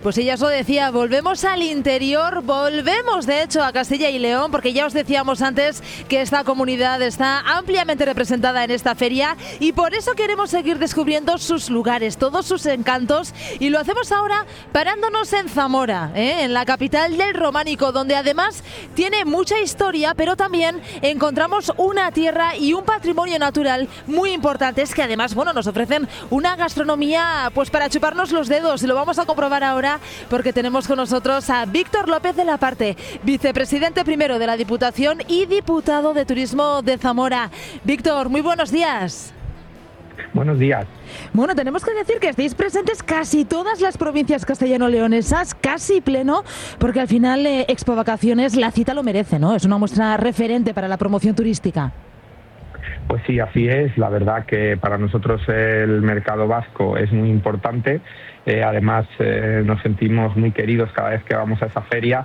Pues ella os lo decía, volvemos al interior, volvemos de hecho a Castilla y León, porque ya os decíamos antes que esta comunidad está ampliamente representada en esta feria y por eso queremos seguir descubriendo sus lugares, todos sus encantos, y lo hacemos ahora parándonos en Zamora, en la capital del románico, donde además tiene mucha historia, pero también encontramos una tierra y un patrimonio natural muy importantes que además, bueno, nos ofrecen una gastronomía pues para chuparnos los dedos, y lo vamos a comprobar ahora porque tenemos con nosotros a Víctor López de la Parte, vicepresidente primero de la Diputación y diputado de Turismo de Zamora. Víctor, muy buenos días. Buenos días. Bueno, tenemos que decir que estáis presentes casi todas las provincias castellano-leonesas, casi pleno, porque al final Expo Vacaciones, la cita lo merece, ¿no? Es una muestra referente para la promoción turística. Pues sí, así es. La verdad que para nosotros el mercado vasco es muy importante. Además, nos sentimos muy queridos cada vez que vamos a esa feria,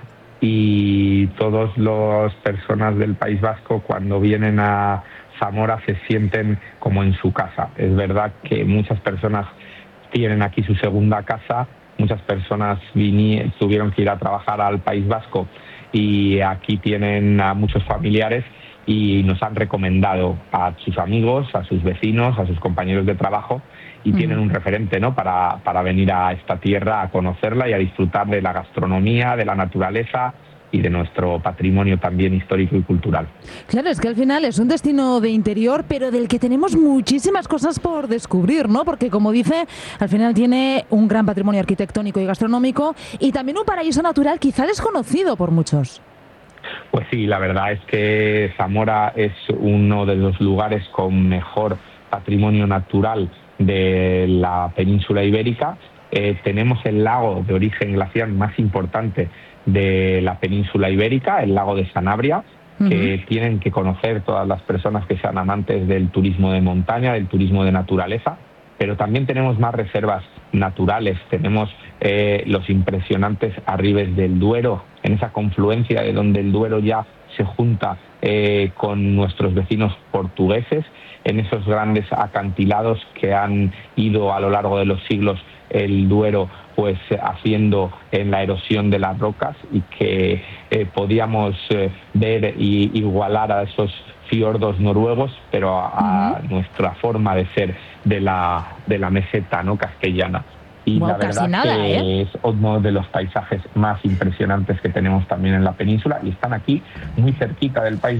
y todas las personas del País Vasco cuando vienen a Zamora se sienten como en su casa. Es verdad que muchas personas tienen aquí su segunda casa, muchas personas tuvieron que ir a trabajar al País Vasco y aquí tienen a muchos familiares y nos han recomendado a sus amigos, a sus vecinos, a sus compañeros de trabajo, y tienen un referente, ¿no?, para venir a esta tierra a conocerla y a disfrutar de la gastronomía, de la naturaleza y de nuestro patrimonio también histórico y cultural. Claro, es que al final es un destino de interior, pero del que tenemos muchísimas cosas por descubrir, ¿no? Porque, como dice, al final tiene un gran patrimonio arquitectónico y gastronómico y también un paraíso natural quizá desconocido por muchos. Pues sí, la verdad es que Zamora es uno de los lugares con mejor patrimonio natural de la península ibérica. Tenemos el lago de origen glaciar más importante de la península ibérica, el lago de Sanabria, que tienen que conocer todas las personas que sean amantes del turismo de montaña, del turismo de naturaleza. Pero también tenemos más reservas naturales. Tenemos los impresionantes arribes del Duero, en esa confluencia de donde el Duero ya se junta con nuestros vecinos portugueses, en esos grandes acantilados que han ido a lo largo de los siglos el Duero pues haciendo en la erosión de las rocas, y que podíamos ver y igualar a esos fiordos noruegos, pero a nuestra forma de ser de la meseta, ¿no?, castellana. Y bueno, la verdad que es uno de los paisajes más impresionantes que tenemos también en la península, y están aquí muy cerquita del País